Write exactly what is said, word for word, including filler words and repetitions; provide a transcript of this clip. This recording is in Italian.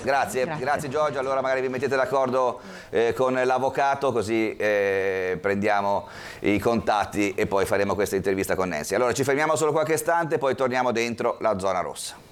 Grazie, Grazie. grazie Giorgio, allora magari vi mettete d'accordo eh, con l'avvocato così eh, prendiamo i contatti e poi faremo questa intervista con Nancy. Allora ci fermiamo solo qualche istante, poi torniamo dentro la zona rossa.